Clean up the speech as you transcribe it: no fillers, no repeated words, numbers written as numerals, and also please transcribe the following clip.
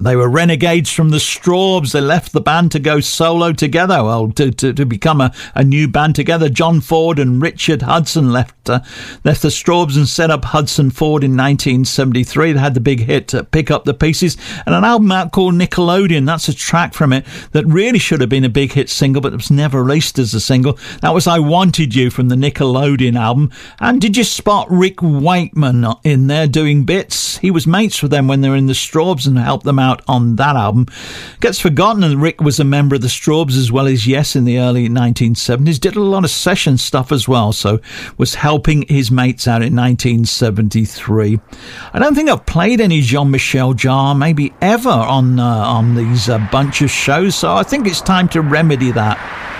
They were renegades from the Strawbs. They left the band to go solo together, well, to become a new band together. John Ford and Richard Hudson left the Strawbs and set up Hudson Ford in 1973. They had the big hit Pick Up the Pieces, and an album out called Nickelodeon. That's a track from it that really should have been a big hit single, but it was never released as a single. That was I Wanted You from the Nickelodeon album. And did you spot Rick Wakeman in there doing bits? He was mates with them when they were in the Strawbs and helped them out on that album. Gets forgotten, and Rick was a member of the Strawbs as well as Yes in the early 1970s. Did a lot of session stuff as well, so was helping his mates out in 1973. I don't think I've played any Jean-Michel Jarre maybe ever on these bunch of shows, so I think it's time to remedy that.